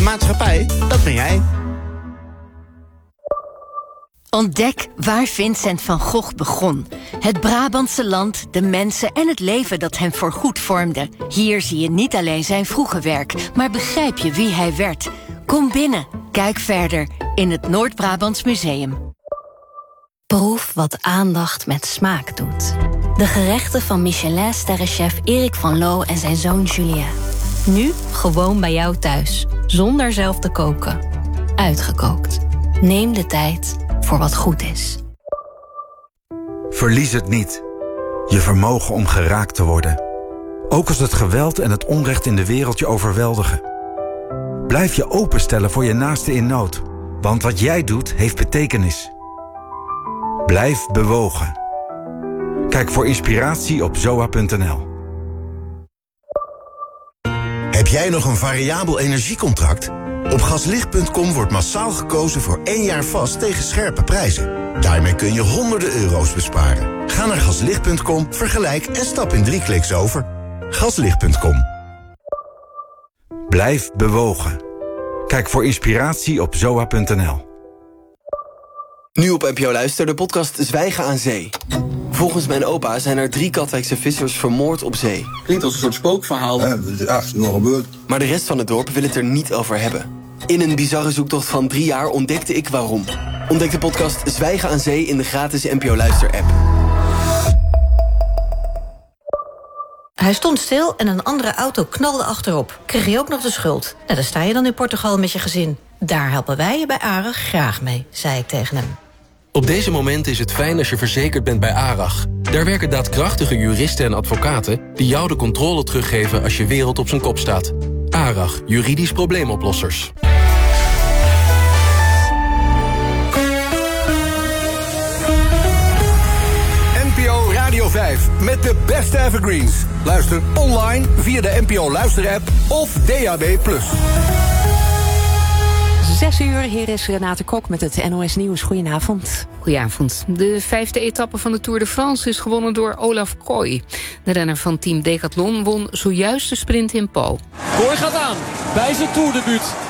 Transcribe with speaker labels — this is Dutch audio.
Speaker 1: maatschappij, dat ben jij.
Speaker 2: Ontdek waar Vincent van Gogh begon. Het Brabantse land, de mensen en het leven dat hem voorgoed vormde. Hier zie je niet alleen zijn vroege werk, maar begrijp je wie hij werd. Kom binnen, kijk verder in het Noord-Brabants Museum.
Speaker 3: Proef wat aandacht met smaak doet. De gerechten van Michelin-sterrenchef Erik van Loo en zijn zoon Julien. Nu gewoon bij jou thuis, zonder zelf te koken. Uitgekookt. Neem de tijd voor wat goed is.
Speaker 4: Verlies het niet. Je vermogen om geraakt te worden. Ook als het geweld en het onrecht in de wereld je overweldigen. Blijf je openstellen voor je naaste in nood. Want wat jij doet, heeft betekenis. Blijf bewogen. Kijk voor inspiratie op zoa.nl.
Speaker 5: Heb jij nog een variabel energiecontract? Op gaslicht.com wordt massaal gekozen voor 1 jaar vast tegen scherpe prijzen. Daarmee kun je honderden euro's besparen. Ga naar gaslicht.com, vergelijk en stap in 3 kliks over. Gaslicht.com.
Speaker 4: Blijf bewogen. Kijk voor inspiratie op zoa.nl.
Speaker 6: Nu op NPO Luister, de podcast Zwijgen aan Zee. Volgens mijn opa zijn er 3 Katwijkse vissers vermoord op zee.
Speaker 7: Klinkt als een soort spookverhaal.
Speaker 8: Ja, is nog gebeurd.
Speaker 6: Maar de rest van het dorp wil het er niet over hebben. In een bizarre zoektocht van 3 jaar ontdekte ik waarom. Ontdek de podcast Zwijgen aan Zee in de gratis NPO Luister-app.
Speaker 9: Hij stond stil en een andere auto knalde achterop. Kreeg je ook nog de schuld. Nou, dan sta je dan in Portugal met je gezin. Daar helpen wij je bij ARAG graag mee, zei ik tegen hem.
Speaker 10: Op deze momenten is het fijn als je verzekerd bent bij ARAG. Daar werken daadkrachtige juristen en advocaten die jou de controle teruggeven als je wereld op zijn kop staat. ARAG, juridisch probleemoplossers.
Speaker 11: NPO Radio 5 met de beste evergreens. Luister online via de NPO Luister-app of DAB+.
Speaker 12: 6 uur, hier is Renate Kok met het NOS Nieuws. Goedenavond.
Speaker 13: Goedenavond. De 5e etappe van de Tour de France is gewonnen door Olaf Kooi. De renner van team Decathlon won zojuist de sprint in Po.
Speaker 14: Kooi gaat aan bij zijn toerdebuut.